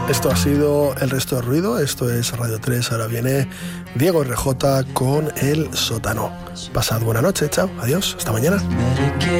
Esto ha sido El Resto de Ruido, esto es Radio 3, ahora viene Diego RJ con El Sótano. Pasad buena noche, chao, adiós, hasta mañana.